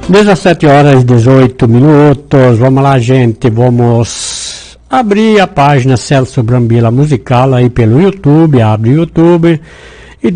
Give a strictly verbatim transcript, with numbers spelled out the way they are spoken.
dezessete horas e dezoito minutos. Vamos lá, gente. Vamos abrir a página Celso Brambila Musical aí pelo YouTube. Abre o YouTube